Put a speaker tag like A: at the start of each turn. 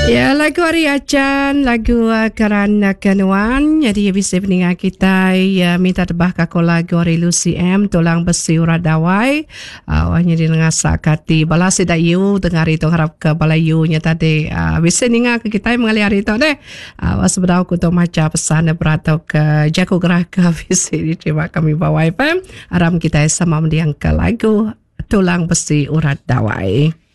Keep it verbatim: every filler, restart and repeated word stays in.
A: Ya, lagu Ari Acan, lagu uh, Kerana Kenuan. Jadi bisa pendengar kita ya, minta tebah kako lagu Ari Lucy M, Tulang Besi Urat Dawai. Awalnya uh, dengar sakati balas dah you dengar itu harap ke balayu nya tadi. Uh, bisa dengar ke kita mengalir hari itu deh. Uh, Sebenarnya aku tu macam pesan beratau ke Jaku Gerah ke bisa diterima kami bawa F M. Aram kita sama mendiang ke lagu Tulang Besi Urat Dawai.